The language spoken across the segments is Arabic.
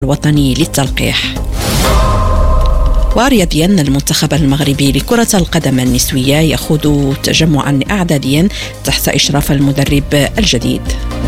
الوطني للتلقيح. ورياضيا، المنتخب المغربي لكرة القدم النسوية يخوض تجمعا إعداديا تحت إشراف المدرب الجديد.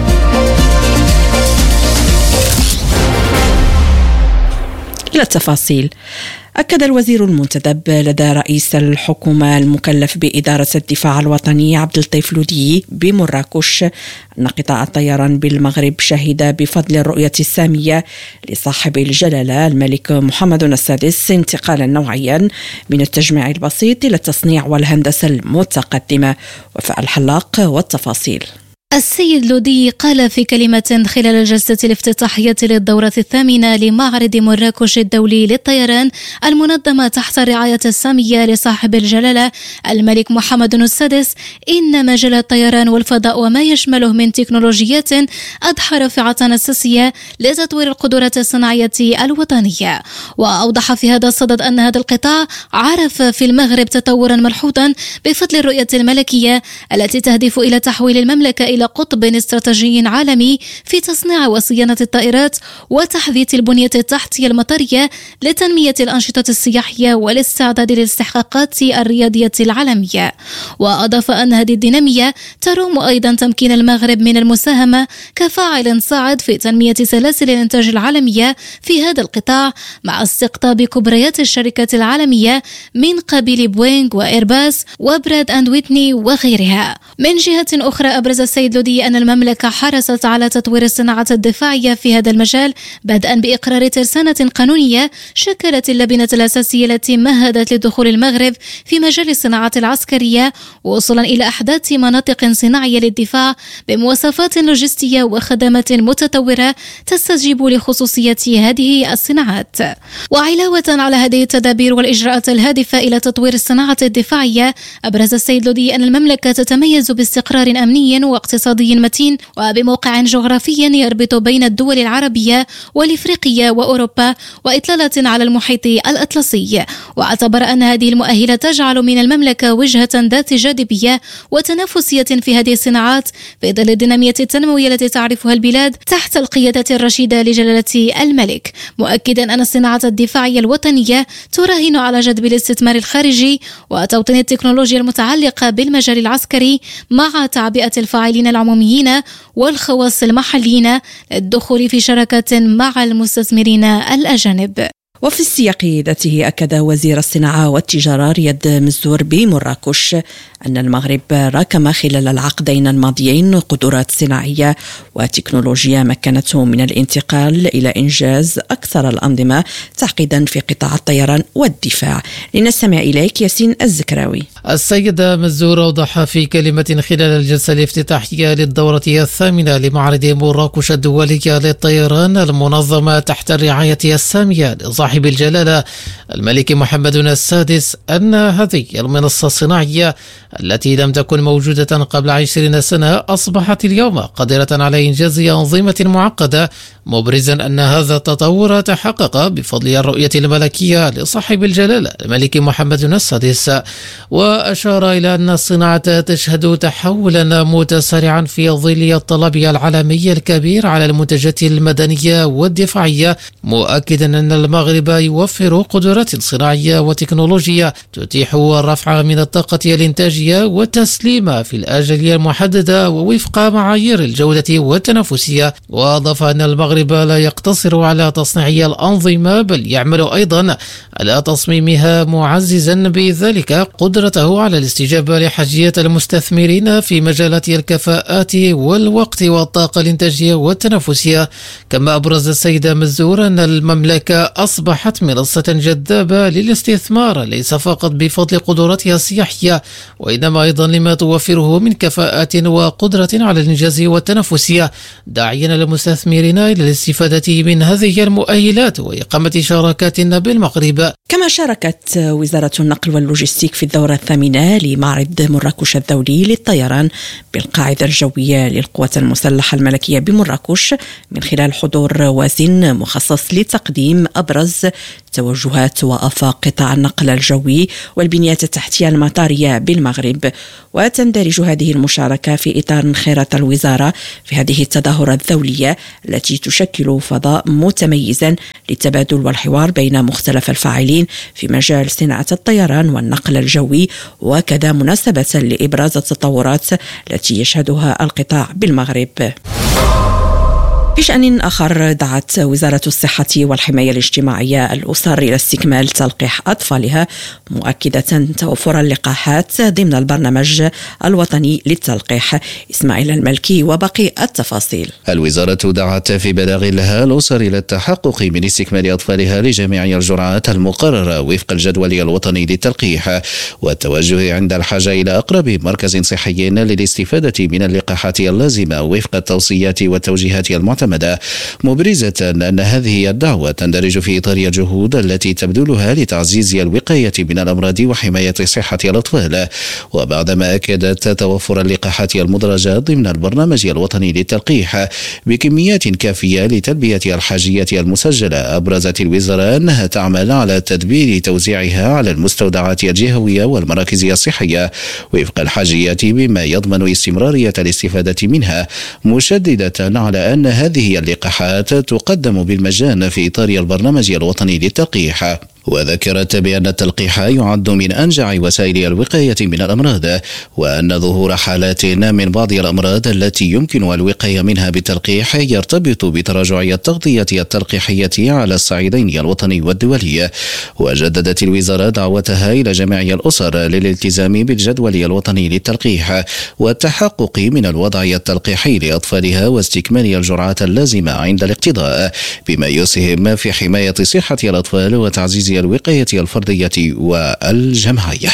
إلى التفاصيل. أكد الوزير المنتدب لدى رئيس الحكومة المكلف بإدارة الدفاع الوطني عبد اللطيف لودي بمراكش أن قطاع الطيران بالمغرب شهد بفضل الرؤية السامية لصاحب الجلالة الملك محمد السادس انتقالا نوعيا من التجميع البسيط إلى التصنيع والهندسة المتقدمة. وفاء الحلاق والتفاصيل. السيد لودي قال في كلمة خلال الجلسة الافتتاحية للدورة الثامنة لمعرض مراكش الدولي للطيران المنظمة تحت الرعاية السامية لصاحب الجلالة الملك محمد السادس إن مجال الطيران والفضاء وما يشمله من تكنولوجيات أضحى رافعة أساسية لتطوير القدرات الصناعية الوطنية. وأوضح في هذا الصدد أن هذا القطاع عرف في المغرب تطورا ملحوظا بفضل الرؤية الملكية التي تهدف إلى تحويل المملكة إلى قطب استراتيجي عالمي في تصنيع وصيانة الطائرات وتحديث البنية التحتية المطرية لتنمية الأنشطة السياحية والاستعداد للاستحقاقات الرياضية العالمية. وأضاف أن هذه الدينامية تروم أيضا تمكين المغرب من المساهمة كفاعل صاعد في تنمية سلاسل الإنتاج العالمية في هذا القطاع مع استقطاب كبريات الشركات العالمية من قبيل بوينغ وإيرباص وبراد أند ويتني وغيرها. من جهة أخرى، أبرز السيد لودي أن المملكة حرصت على تطوير الصناعة الدفاعية في هذا المجال بدءا بإقرار ترسانة قانونية شكلت اللبنة الأساسية التي مهدت لدخول المغرب في مجال الصناعة العسكرية وصولا إلى أحداث مناطق صناعية للدفاع بمواصفات لوجستية وخدمات متطورة تستجيب لخصوصية هذه الصناعات. وعلاوة على هذه التدابير والإجراءات الهادفة إلى تطوير الصناعة الدفاعية، أبرز السيد لودي أن المملكة تتميز باستقرار أمني واقتصادي متين وبموقع جغرافي يربط بين الدول العربية والإفريقية وأوروبا وإطلالة على المحيط الأطلسي. واعتبر أن هذه المؤهلة تجعل من المملكة وجهة ذات جاذبية وتنافسية في هذه الصناعات في ظل الدينامية التنموية التي تعرفها البلاد تحت القيادة الرشيدة لجلالة الملك، مؤكدا أن الصناعة الدفاعية الوطنية تراهن على جذب الاستثمار الخارجي وتوطين التكنولوجيا المتعلقة بالمجال العسكري مع تعبئة الفاعلين العموميين والخواص المحليين للدخول في شراكات مع المستثمرين الأجانب. وفي السياق ذاته، أكد وزير الصناعة والتجارة رياض مزدور بمراكش أن المغرب راكم خلال العقدين الماضيين قدرات صناعية وتكنولوجيا مكنته من الانتقال إلى إنجاز أكثر الأنظمة تعقيدا في قطاع الطيران والدفاع. لنستمع إليك ياسين الزكراوي. السيد مزدور أوضح في كلمة خلال الجلسة الافتتاحية للدورة الثامنة لمعرض مراكش الدولي للطيران المنظمة تحت الرعاية السامية لصاحب الجلالة الملك محمد السادس أن هذه المنصة الصناعية التي لم تكن موجودة قبل 20 سنة أصبحت اليوم قادرة على إنجاز أنظمة معقدة، مبرزا أن هذا التطور تحقق بفضل الرؤية الملكية لصاحب الجلالة الملك محمد السادس. وأشار إلى أن الصناعة تشهد تحولا متسارعا في ظل الطلب العالمي الكبير على المنتجات المدنية والدفاعية، مؤكدا أن المغرب يوفر قدرات صناعية وتكنولوجيا تتيح الرفع من الطاقة الإنتاجية والتسليم في الآجال المحددة ووفق معايير الجودة والتنافسية. وأضاف أن المغرب لا يقتصر على تصنيع الأنظمة بل يعمل أيضا على تصميمها، معززا بذلك قدرته على الاستجابة لحاجيات المستثمرين في مجالات الكفاءات والوقت والطاقة الإنتاجية والتنافسية. كما أبرز السيد مزدور أن المملكة أصبحت منصة جذابة للاستثمار ليس فقط بفضل قدراتها السياحية وإنما أيضا لما توفره من كفاءات وقدرة على الإنجاز والتنافسية، داعيا المستثمرين إلى الاستفادة من هذه المؤهلات وإقامة شراكات بالمغرب. كما شاركت وزارة النقل واللوجستيك في الدورة الثامنة لمعرض مراكش الدولي للطيران بالقاعدة الجوية للقوات المسلحة الملكية بمراكش من خلال حضور وازن مخصص لتقديم أبرز توجهات وآفاق قطاع النقل الجوي والبنيات التحتية المطارية بالمغرب. وتندرج هذه المشاركة في إطار انخراط الوزارة في هذه التظاهرات الدولية التي تشكل فضاء متميزا للتبادل والحوار بين مختلف الفاعلين في مجال صناعة الطيران والنقل الجوي، وكذا مناسبة لإبراز التطورات التي يشهدها القطاع بالمغرب. في شأن آخر، دعت وزارة الصحة والحماية الاجتماعية الأسر إلى استكمال تلقيح أطفالها، مؤكدة توفر اللقاحات ضمن البرنامج الوطني للتلقيح. إسماعيل الملكي وباقي التفاصيل. الوزارة دعت في بلاغ لها الأسر إلى التحقق من استكمال أطفالها لجميع الجرعات المقررة وفق الجدول الوطني للتلقيح، والتوجه عند الحاجة إلى أقرب مركز صحي للاستفادة من اللقاحات اللازمة وفق التوصيات والتوجيهات المعتمدة، مبرزة أن هذه الدعوة تندرج في إطار الجهود التي تبذلها لتعزيز الوقاية من الأمراض وحماية صحة الأطفال. وبعدما أكدت توفر اللقاحات المدرجة ضمن البرنامج الوطني للتلقيح بكميات كافية لتلبية الحاجيات المسجلة، أبرزت الوزارة أنها تعمل على تدبير توزيعها على المستودعات الجهوية والمراكز الصحية وفق الحاجيات بما يضمن استمرارية الاستفادة منها، مشددة على أن هذه اللقاحات تقدم بالمجان في إطار البرنامج الوطني للتلقيح. وذكرت بأن التلقيح يعد من أنجع وسائل الوقاية من الأمراض، وأن ظهور حالات من بعض الأمراض التي يمكن الوقاية منها بالتلقيح يرتبط بتراجع التغطية التلقيحية على الصعيدين الوطني والدولي. وجددت الوزارة دعوتها إلى جميع الأسر للالتزام بالجدول الوطني للتلقيح والتحقق من الوضع التلقيحي لأطفالها واستكمال الجرعات اللازمة عند الاقتضاء، بما يسهم في حماية صحة الأطفال وتعزيز الوقاية الفردية والجماعية.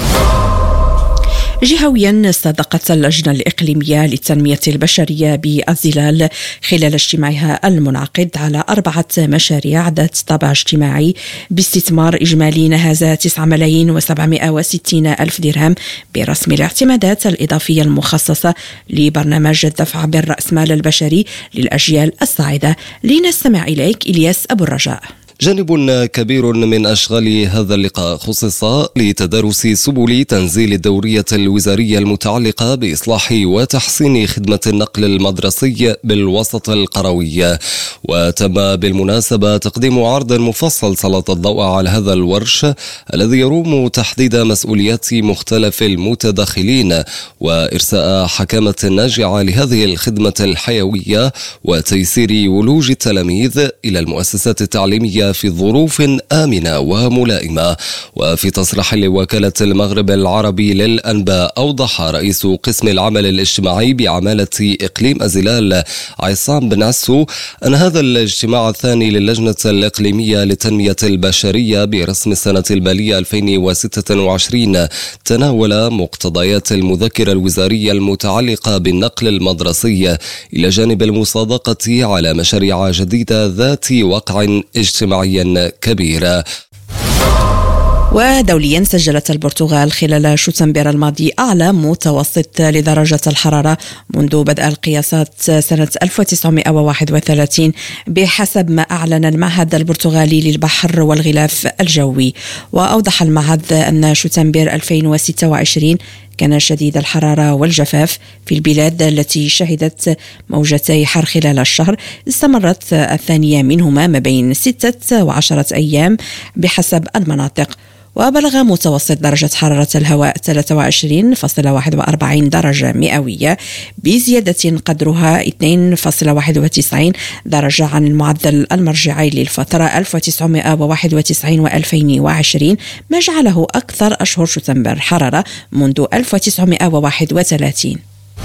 جهويا، صادقت اللجنة الإقليمية للتنمية البشرية بالزلال خلال اجتماعها المنعقد على 4 مشاريع ذات طابع اجتماعي باستثمار إجمالي نهزة 9,760,000 درهم برسم الاعتمادات الإضافية المخصصة لبرنامج الدفع بالرأسمال البشري للأجيال الصاعدة. لنستمع إليك إلياس أبو الرجاء. جانب كبير من أشغال هذا اللقاء خصص لتدارس سبل تنزيل الدورية الوزارية المتعلقة بإصلاح وتحسين خدمة النقل المدرسي بالوسط القروي. وتم بالمناسبة تقديم عرض مفصل سلط الضوء على هذا الورش الذي يروم تحديد مسؤوليات مختلف المتداخلين وإرساء حكامة ناجعة لهذه الخدمة الحيوية وتيسير ولوج التلاميذ إلى المؤسسات التعليمية في ظروف آمنة وملائمة. وفي تصريح لوكالة المغرب العربي للأنباء، أوضح رئيس قسم العمل الاجتماعي بعمالة إقليم الزلال عصام بن عسو أن هذا الاجتماع الثاني للجنة الإقليمية للتنمية البشرية برسم السنة المالية 2026 تناول مقتضيات المذكرة الوزارية المتعلقة بالنقل المدرسي إلى جانب المصادقة على مشاريع جديدة ذات وقع اجتماعي كبير. ودوليا، سجلت البرتغال خلال شتنبر الماضي أعلى متوسط لدرجة الحرارة منذ بدء القياسات سنة 1931 بحسب ما أعلن المعهد البرتغالي للبحر والغلاف الجوي. وأوضح المعهد أن شتنبر 2026 كان شديد الحرارة والجفاف في البلاد التي شهدت موجتي حر خلال الشهر، استمرت الثانية منهما ما بين 6 و10 أيام بحسب المناطق. وبلغ متوسط درجة حرارة الهواء 23.41 درجة مئوية بزيادة قدرها 2.91 درجة عن المعدل المرجعي للفترة 1991 و2020، ما جعله أكثر أشهر شتنبر حرارة منذ 1931.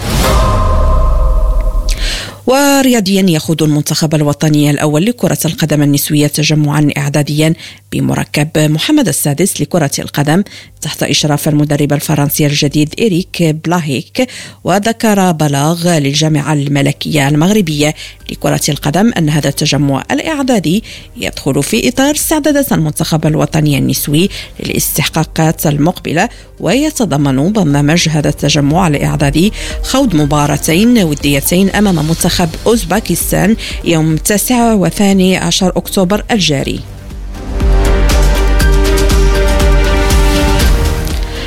ورياضيا، يخوض المنتخب الوطني الأول لكرة القدم النسوية تجمعا إعداديا بمركب محمد السادس لكرة القدم تحت إشراف المدرب الفرنسي الجديد إريك بلاهيك. وذكر بلاغ للجامعة الملكية المغربية لكرة القدم أن هذا التجمع الإعدادي يدخل في إطار استعدادات المنتخب الوطني النسوي للاستحقاقات المقبلة، ويتضمن برنامج هذا التجمع الإعدادي خوض مباراتين وديتين أمام منتخب أوزباكستان يوم 9 و12 أكتوبر الجاري.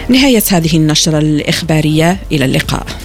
نهاية هذه النشرة الإخبارية، إلى اللقاء.